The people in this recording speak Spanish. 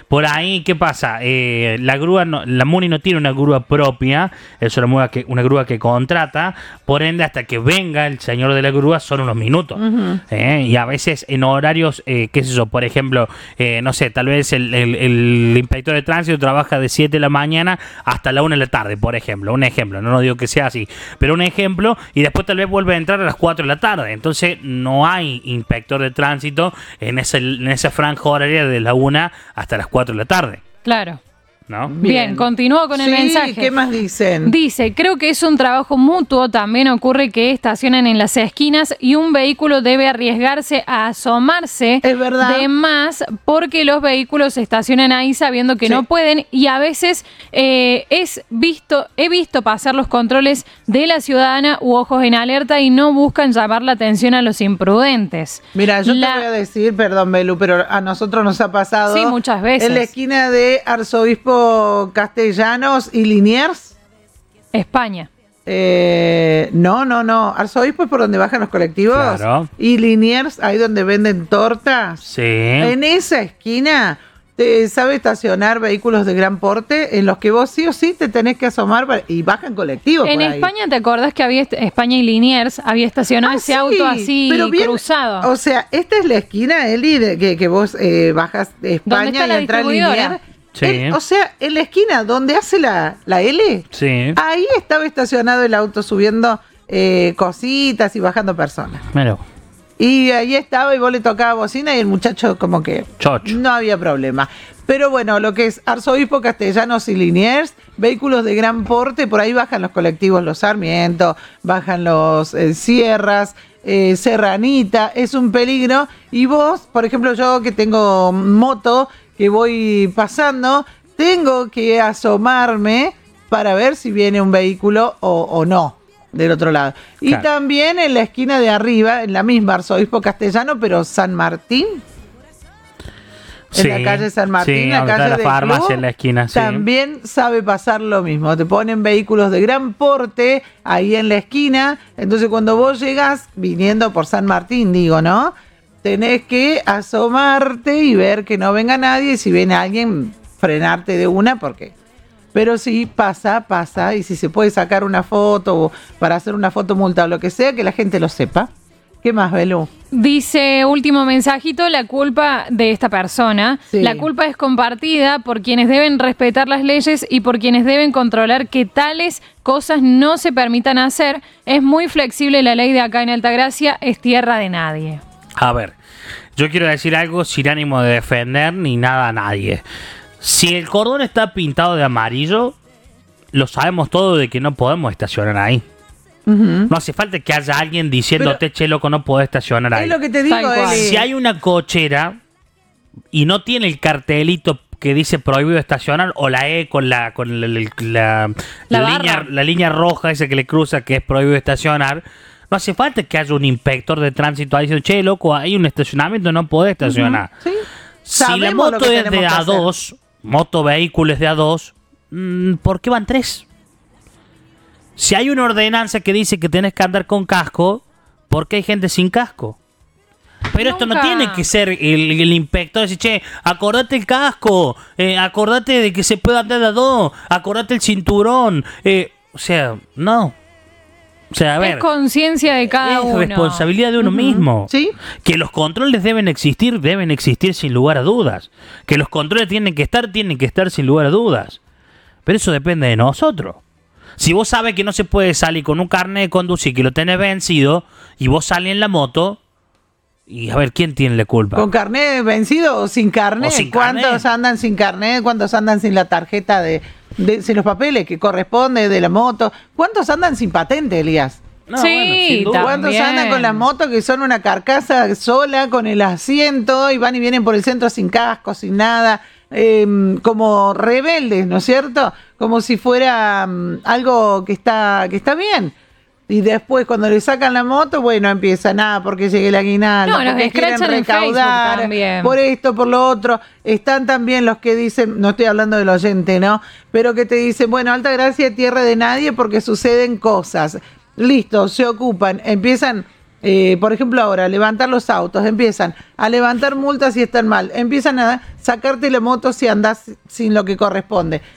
Por ahí, ¿qué pasa? La grúa, la Muni no tiene una grúa propia, es una grúa que contrata, por ende, hasta que venga el señor de la grúa son unos minutos. Y a veces en horarios, qué sé yo, por ejemplo, no sé, tal vez el inspector de tránsito trabaja de 7 de la mañana hasta la 1 de la tarde, por ejemplo. Un ejemplo, no digo que sea así, pero un ejemplo, y después tal vez vuelve a entrar a las 4 de la tarde. Entonces no hay inspector de tránsito en esa franja horaria de la 1 hasta las 4 de la tarde. Claro. ¿No? Bien, continúo con el mensaje. ¿Qué más dicen? Dice, creo que es un trabajo mutuo. También ocurre que estacionan en las esquinas y un vehículo debe arriesgarse a asomarse Es verdad. de más porque los vehículos se estacionan ahí sabiendo que no pueden, y a veces he visto pasar los controles de la ciudadana u ojos en alerta y no buscan llamar la atención a los imprudentes. Mira, yo te voy a decir, perdón, Belu, pero a nosotros nos ha pasado. Sí, muchas veces. En la esquina de Arzobispo Castellanos y Liniers. España. No. Arzobispo es por donde bajan los colectivos. Claro. Y Liniers, ahí donde venden tortas. Sí. En esa esquina sabe estacionar vehículos de gran porte en los que vos sí o sí te tenés que asomar y bajan colectivos. En por ahí. España, ¿te acordás que había España y Liniers? Había estacionado ese auto así pero bien, cruzado. O sea, esta es la esquina, Eli, que vos bajas de España y entras a Liniers. Sí. O sea, en la esquina donde hace la L, Sí. ahí estaba estacionado el auto subiendo cositas y bajando personas. Mira. Y ahí estaba y vos le tocaba bocina y el muchacho como que Chocho. no había problema. Pero bueno, lo que es Arzobispo Castellanos y Liniers, vehículos de gran porte, por ahí bajan los colectivos Los Sarmiento, bajan los Sierras, Serranita, es un peligro. Y vos, por ejemplo, yo que tengo moto, que voy pasando, tengo que asomarme para ver si viene un vehículo o no del otro lado. Y Claro. también en la esquina de arriba, en la misma Arzobispo Castellano, pero San Martín, en la calle San Martín, la donde está calle la del farmacia Club, en la esquina, sí. también sabe pasar lo mismo. Te ponen vehículos de gran porte ahí en la esquina, entonces cuando vos llegás, viniendo por San Martín, digo, ¿no? Tenés que asomarte y ver que no venga nadie, y si viene alguien, frenarte de una, porque... Pero sí, pasa, y si se puede sacar una foto o para hacer una foto multa o lo que sea, que la gente lo sepa. ¿Qué más, Belú? Dice, último mensajito, la culpa de esta persona. Sí. La culpa es compartida por quienes deben respetar las leyes y por quienes deben controlar que tales cosas no se permitan hacer. Es muy flexible la ley de acá en Altagracia, es tierra de nadie. A ver, yo quiero decir algo sin ánimo de defender ni nada a nadie. Si el cordón está pintado de amarillo, lo sabemos todo de que no podemos estacionar ahí. No hace falta que haya alguien diciéndote, che, loco, no podés estacionar ahí. Es lo que te digo, Tal cual. Eli. Si hay una cochera y no tiene el cartelito que dice prohibido estacionar, o la E con la línea roja esa que le cruza que es prohibido estacionar, no hace falta que haya un inspector de tránsito ahí diciendo, che, loco, hay un estacionamiento, no podés estacionar. ¿Sí? Si la Sabemos lo moto que es de tenemos que A2, motovehículo es de A2, ¿por qué van 3? Si hay una ordenanza que dice que tenés que andar con casco, ¿por qué hay gente sin casco? Pero esto no Nunca. tiene que ser el inspector decir, che, acordate el casco, acordate de que se puede andar de A2, acordate el cinturón, o sea, no. O sea, a ver, Es conciencia de cada es uno. responsabilidad de uno mismo. ¿Sí? Que los controles deben existir sin lugar a dudas. Que los controles tienen que estar sin lugar a dudas. Pero eso depende de nosotros. Si vos sabes que no se puede salir con un carnet de conducir que lo tenés vencido y vos salís en la moto, y a ver, ¿quién tiene la culpa? ¿Con carnet vencido o sin carnet? O sin ¿Cuántos carnet? andan sin carnet? ¿Cuántos andan sin la tarjeta sin los papeles que corresponde de la moto? ¿Cuántos andan sin patente, Elías? No, Sí, sin duda. también. ¿Cuántos andan con las motos que son una carcasa sola con el asiento y van y vienen por el centro sin casco, sin nada? Como rebeldes, ¿no es cierto? Como si fuera algo que está bien. Y después cuando le sacan la moto, bueno, empieza nada porque llegue el aguinaldo, No, los porque quieren escrachan en recaudar, Facebook también. por esto, por lo otro. Están también los que dicen, no estoy hablando del oyente, ¿no? Pero que te dicen, bueno, Altagracia, tierra de nadie porque suceden cosas. Listo, se ocupan, empiezan por ejemplo ahora, levantar los autos, empiezan a levantar multas si están mal, empiezan a sacarte la moto si andás sin lo que corresponde.